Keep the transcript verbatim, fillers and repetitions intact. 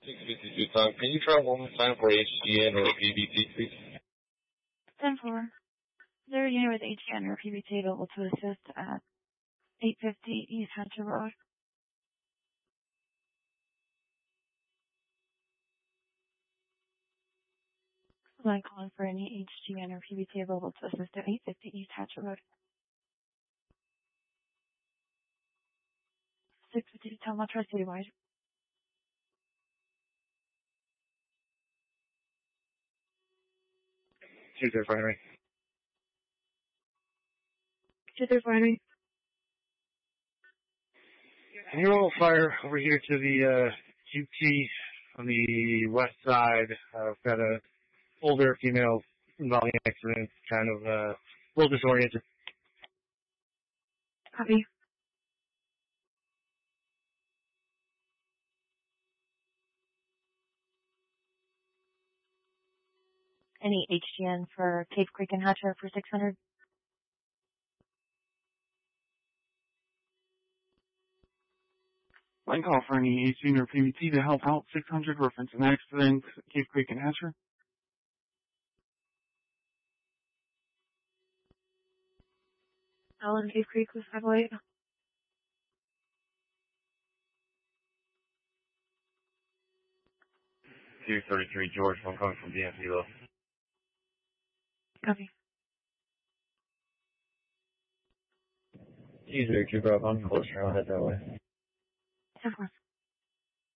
six fifty-two Tom, can you try one more time for H G N or P B T, please? ten four. There unit with H G N or P B T available to assist at eight fifty East Hatcher Road. I'm calling for any H G N or P B T available to assist at eight fifty East Hatcher Road. six fifty Tom, I'll try citywide. two zero four Henry. two zero four Henry. Can you roll fire over here to the uh, Q T on the west side? Uh, we've got a older female involving an accident, kind of uh, a little disoriented. Copy. Any H G N for Cave Creek and Hatcher for six hundred? Line call for any H G N or P B T to help out six hundred reference an accident, Cave Creek and Hatcher. Allen Cave Creek with five oh eight. two thirty-three George, I'm calling from D M C though. Copy. Easier, keep up, I'm close, I'll head that way. ten four.